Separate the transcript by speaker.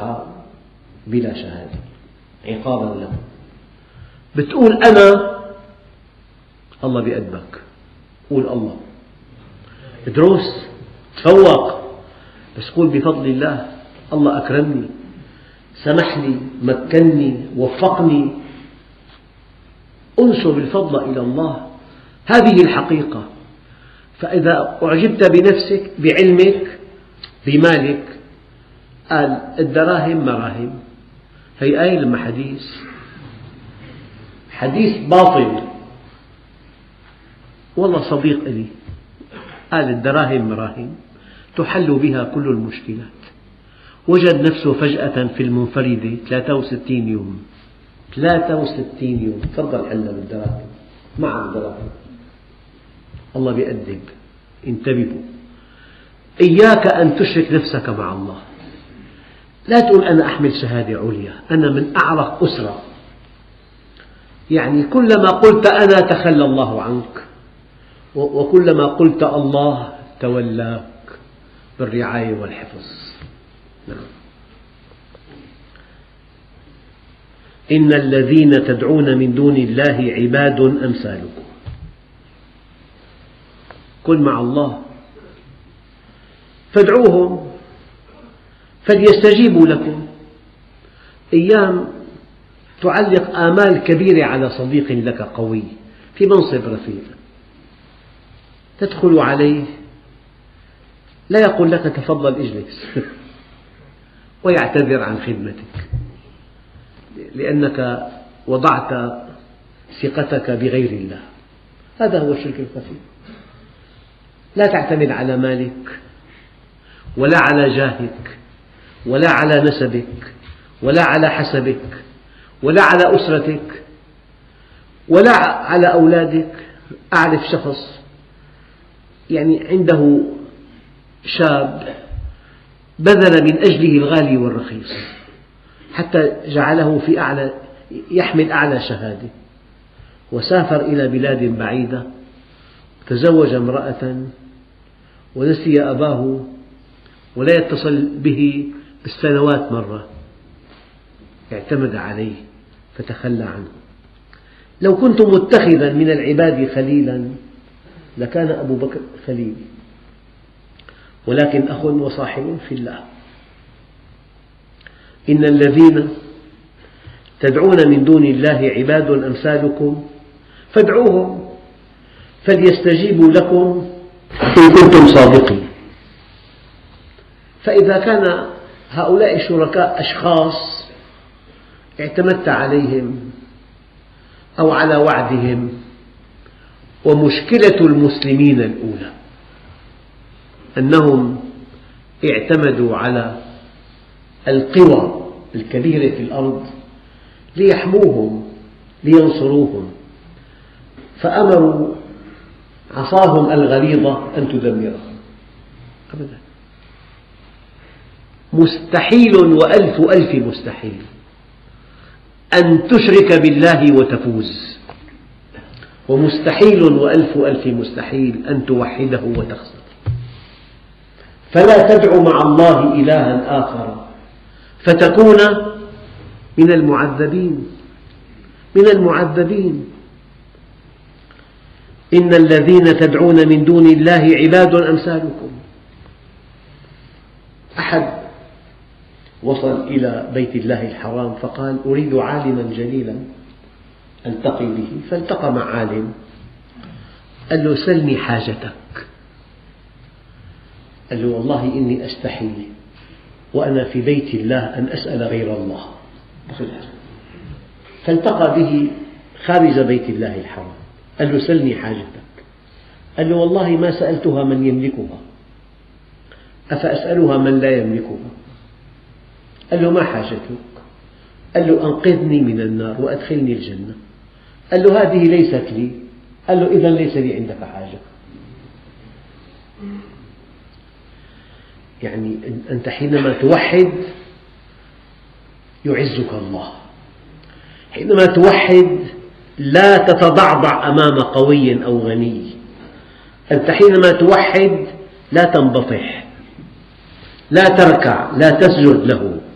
Speaker 1: أضحى بلا شهادة عقابا له. بتقول أنا، الله بيأدبك. قول الله، ادرس، تفوق، بس قول بفضل الله، الله أكرمني، سمح لي، مكنني، وفقني. انسب الفضل إلى الله، هذه الحقيقة. فإذا أعجبت بنفسك، بعلمك، بمالك، قال الدراهم مراهم. هي آية لما حديث باطل. والله صديق لي قال الدراهم مراهم تحل بها كل المشكلات. وجد نفسه فجأة في المنفردة 63 يوم. 63 يوم تفضل حلنا بالدراهم، مع الدراهم. الله بيأدب. انتبهوا، إياك أن تشرك نفسك مع الله. لا تقول أنا أحمل شهادة عليا، أنا من أعرق أسرة، يعني كلما قلت أنا تخلى الله عنك، وكلما قلت الله تولاك بالرعاية والحفظ. نعم. إن الذين تدعون من دون الله عباد أمثالكم. كن مع الله، فادعوهم فليستجيبوا لكم. أيام تعلق آمال كبيرة على صديق لك قوي في منصب رفيع، تدخل عليه لا يقول لك تفضل اجلس ويعتذر عن خدمتك، لأنك وضعت ثقتك بغير الله. هذا هو الشرك الخفي. لا تعتمد على مالك، ولا على جاهك، ولا على نسبك، ولا على حسبك، ولا على أسرتك، ولا على أولادك. أعرف شخص يعني عنده شاب بذل من أجله الغالي والرخيص حتى جعله يحمل أعلى شهادة، وسافر إلى بلاد بعيدة، تزوج امرأة، ونسي أباه ولا يتصل به بالسنوات مرة، اعتمد عليه فتخلى عنه. لو كنت متخذا من العباد خليلا لكان أبو بكر خليل، ولكن أخ وصاحب في الله. إن الذين تدعون من دون الله عباد أمثالكم فادعوهم فليستجيبوا لكم إن كنتم صادقين. فإذا كان هؤلاء الشركاء أشخاص اعتمدت عليهم أو على وعدهم، ومشكلة المسلمين الأولى أنهم اعتمدوا على القوى الكبيرة في الأرض ليحموهم لينصروهم، فأمروا عصاهم الغليظة أن تدمرهم. أبدا، مستحيل وألف ألف مستحيل أن تشرك بالله وتفوز، ومستحيل وألف ألف مستحيل أن توحده وتخسر. فلا تدع مع الله إلها آخر فتكون من المعذبين. إن الذين تدعون من دون الله عباد أمثالكم. أحد وصل إلى بيت الله الحرام فقال أريد عالما جليلا ألتقي به، فالتقى مع عالم قال له سلني حاجتك. قال له والله إني أستحي وأنا في بيت الله أن أسأل غير الله. فالتقى به خارج بيت الله الحرام، قال له سلني حاجتك. قال له والله ما سألتها من يملكها، أفأسألها من لا يملكها؟ قال له ما حاجتك؟ قال له أنقذني من النار وأدخلني الجنة. قال له هذه ليست لي. قال له إذن ليس لي عندك حاجة. يعني أنت حينما توحد يعزك الله، حينما توحد لا تتضعضع أمام قوي أو غني، أنت حينما توحد لا تنبطح، لا تركع، لا تسجد له،